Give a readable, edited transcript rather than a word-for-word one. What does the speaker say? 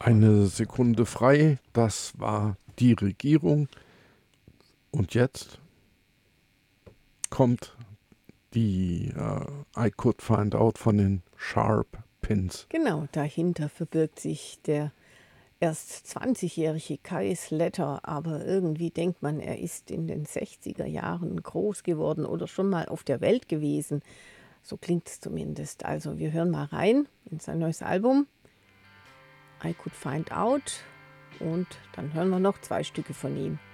Eine Sekunde frei, das war die Regierung. Und jetzt kommt die I Could Find Out von den Sharp Pins. Genau, dahinter verbirgt sich der erst 20-jährige Kai Slater, aber irgendwie denkt man, er ist in den 60er Jahren groß geworden oder schon mal auf der Welt gewesen. So klingt es zumindest. Also wir hören mal rein in sein neues Album I Could Find Out und dann hören wir noch 2 Stücke von ihm.